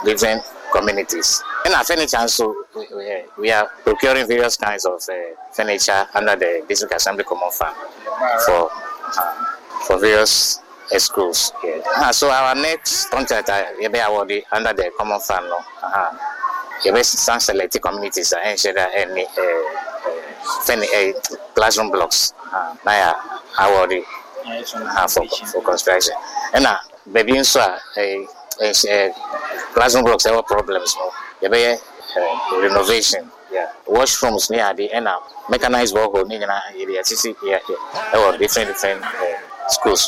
different communities. In our furniture, so we are procuring various kinds of furniture under the District Assembly Common Fund for various schools. So our next contract will be awarded under the Common Fund. You will some selected communities and ensure that any classroom blocks awarded for construction. And baby, so classroom blocks have problems. You be renovation. Washrooms near the end mechanized work or different schools.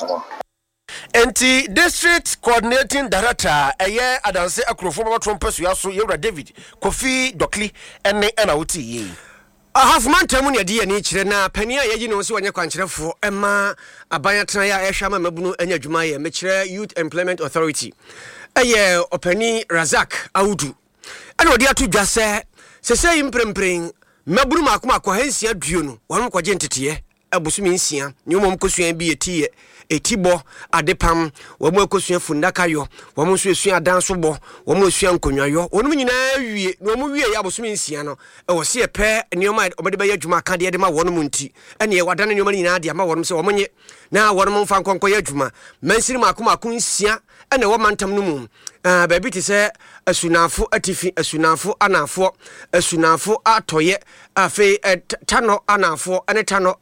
Enti district coordinating director eye adanse akrofo mama trompes yaso yewra David Kofi Dokli ene na wuti yi ahafman tamu ne de ani kire na pani a yeji no so wanye kwankyerefo ema abayatena ya ehwama mabunu anya adwuma ye mekire Youth Employment Authority eye opani Razak Audu ene odi atu dwase sese imprempren mabunu makoma akwahansia duo no won kwaje ntete abusumi nsia ne omom kosua bi etie etibo adepam wamu ekosua fundakayo wamu so esua danso bo wamu esua nkonwayo wonum nyina wie no mu wie ya abusumi nsia no ewo se epe nioma obede be yadwuma ka de ma wonum nti ene ye wadane nioma nyina de ma wonum se womonye na wonum mfa nkonko yadwuma mansiri makoma nsia ene wo mantam no mu baby ti se asunafo atifi asunafo anafo asunafo atoye afi tano anafo ane tano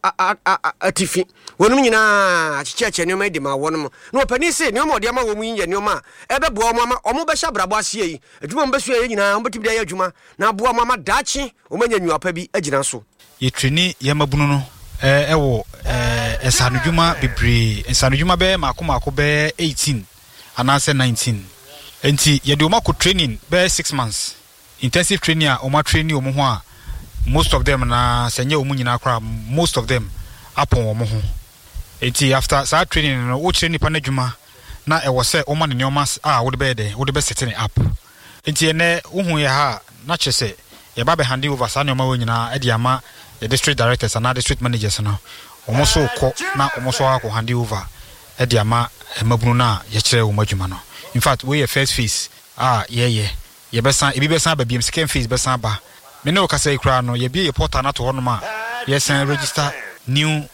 atifi wonum nyina achiche nioma de ma wonum no pani se nioma de ma wo mu yin nioma ebebo omo be hya brabo ase yi adwuma mbesu ye nyina ombetimi de adwuma na abo mama dachi omanya nyuapa bi agina so yetreni yamabunu no ewo esanudwuma bebre esanudwuma be makoma be 18 anase 19 enti yede omako training be 6 months intensive training a oma training omo ho a most of them na senye omo nyina akra most of them upon omo ho enti after that training no wo training pa na dwuma na ewo se oma ne neoma a wo de be setting up enti ene wo ye ha na chese ye ba be hand over sa neoma wo nyina e de ama the district directors and district managers no omo so ko na omo so akọ hand over e de ama mabunu na ye kire wo madwuma no. In fact, we first phase. Ye besan, ebi besan ba BM second phase besan ba. Me no ka say kra no, ye bi ye portal na to honoma. Yes, register new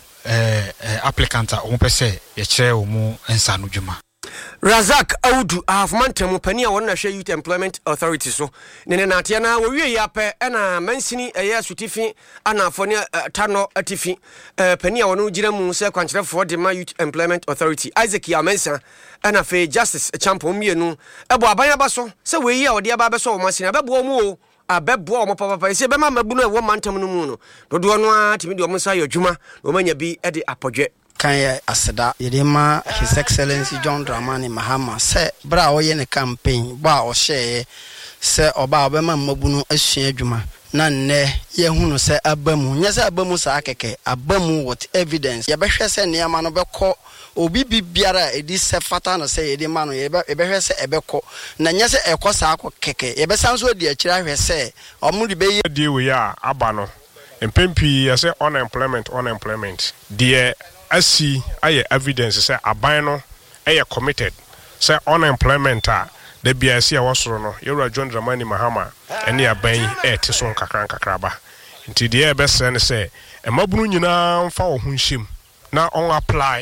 applicant o mo pese ye kire o mu ensa no dwuma. Razak Audu ahafmantemu pani a wonna hwe Youth Employment Authority so nene na ate na wo wie yape na mansini eye sutifi anafo ne tano atifi pani a wono gira mu se kwankyerefo de ma Youth Employment Authority Isaac Yamensa ana fe Justice Champo mienu ebo abanya baso se we yi a ode aba beso wo masini abebo mu o abebo mo papa se be ma mabunu e wo mantam no mu no dodo no a timi de wo sa yadwuma wo manya bi e de apodwe kan aseda yedema His Excellency John Dramani Mahama se bra wo ye ne campaign ba o share se oba obema mabunu asua adwuma na nne ye hunu se abamu nya se abamu sa akeke abamu with evidence ye behwe se ne ama no bekọ obi bibiara edi se fata no se yedema no ye behwe se ebekọ na nya se ekọ sa akọ keke ye besanso di akira hwe se omudi be ye die we ya aba no empempi ye se unemployment die asi aye evidence say aban no aye committed say unemployment the BIC a wasoro no yewra John Dramani Mahama ene aban te so nkakra ba nti de e bese ne say emabunu nyina mfa wo ho nhim na on apply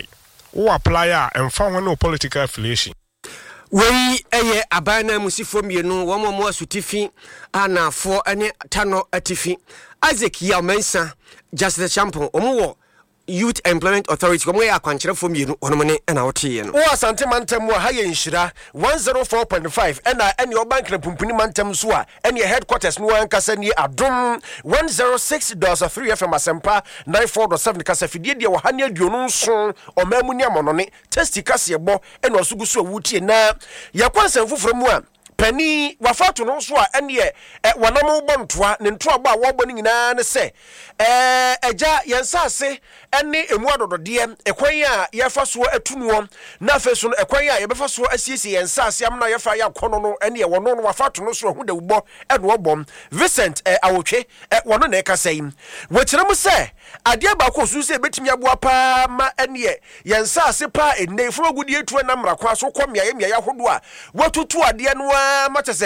a emfa ho no political affiliation wei eye abana musifo mienu wo mo asutifi anafo ene tano atifi Isaac Yamensa Justice Champo omo Youth Employment Authority komo ya akwankyerefo mienu onomne na wote no wo asante mantam wa ha ye nhira 104.5 ene obank na pumpuni mantam so a ene headquarters no ankasa ni adom 106.3 FM asempa 94.7 kasa fidie de wo hane aduonu nso omamu ni amonone testi kase ebo ene osuguso wutie na yakwansan fufuro mu a pani wafatu no so a ene wanam bontoa ne ntoa ba wo bɔ nyina ne se eja yensase ene emu adodode ekwan a yefa so atunuo na afeso no ekwan a yebefa so asiesie yensase amna yefa ya kono no ene wono no wafatu no so hu da ubɔ ene obom Vincent awotwe wono na ekasai wekirem se ade ba ko su se betimi aboa pa ma ene yensase pa ene fro gudi etu na mrakwa so komia ye hodo a watutu ade no matese